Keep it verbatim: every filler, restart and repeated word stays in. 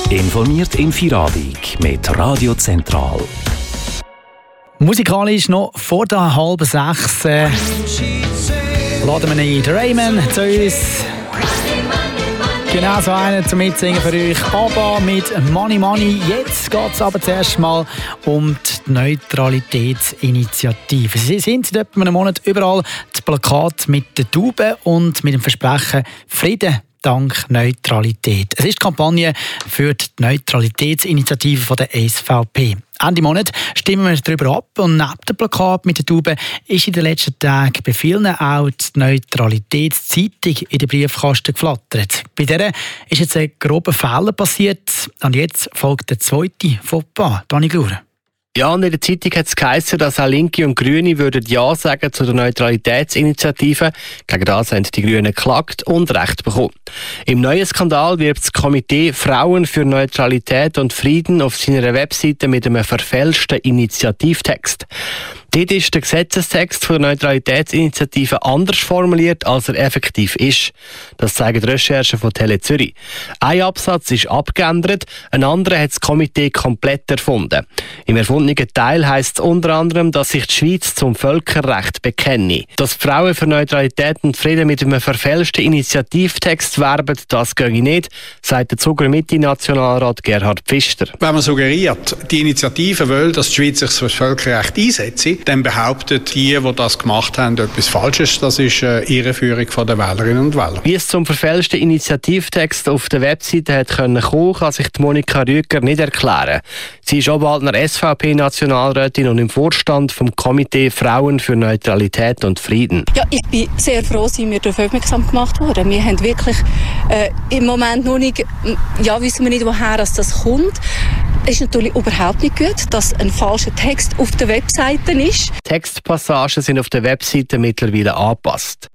Informiert im Feierabend mit Radio Zentral. Musikalisch noch vor der halben sechs äh, laden wir ihn, Rayman zu uns. Genau so einen zum Mitsingen für euch. Aber mit Money Money. Jetzt geht es aber zuerst mal um die Neutralitätsinitiative. Sie sind seit etwa einem Monat überall das Plakat mit der Taube und mit dem Versprechen Frieden dank Neutralität. Es ist die Kampagne für die Neutralitätsinitiative von der S V P. Ende Monat stimmen wir darüber ab und neben dem Plakat mit der Taube ist in den letzten Tagen bei vielen auch die Neutralitätszeitung in den Briefkasten geflattert. Bei der ist jetzt ein grober Fehler passiert und jetzt folgt der zweite Fauxpas. Dani Glaurer. Ja, und in der Zeitung hat es geheißen, dass auch Linke und Grüne würden Ja sagen zu der Neutralitätsinitiative. Gegen das haben die Grünen geklagt und Recht bekommen. Im neuen Skandal wirbt das Komitee Frauen für Neutralität und Frieden auf seiner Webseite mit einem verfälschten Initiativtext. Dort ist der Gesetzestext der Neutralitätsinitiative anders formuliert, als er effektiv ist. Das zeigen die Recherchen von Tele Zürich. Ein Absatz ist abgeändert, ein anderer hat das Komitee komplett erfunden. Im erfundenen Teil heisst es unter anderem, dass sich die Schweiz zum Völkerrecht bekenne. Dass Frauen für Neutralität und Frieden mit einem verfälschten Initiativtext werben, das gehe nicht, sagt der Zuger-Mitte-Nationalrat Gerhard Pfister. Wenn man suggeriert, die Initiative will, dass die Schweiz sich für das Völkerrecht einsetzt, dann behaupten die, die das gemacht haben, etwas Falsches. Das ist eine Irreführung von der Wählerinnen und Wähler. Wie es zum verfälschten Initiativtext auf der Webseite hat kommen können, kann sich die Monika Rüegger nicht erklären. Sie ist Obwaldner S V P-Nationalrätin und im Vorstand vom Komitee Frauen für Neutralität und Frieden. Ja, ich bin sehr froh, dass wir darauf aufmerksam gemacht wurden. Wir haben wirklich äh, im Moment noch nicht, ja, wissen wir nicht, woher das kommt. Es ist natürlich überhaupt nicht gut, dass ein falscher Text auf der Webseite ist. Textpassagen sind auf der Webseite mittlerweile angepasst.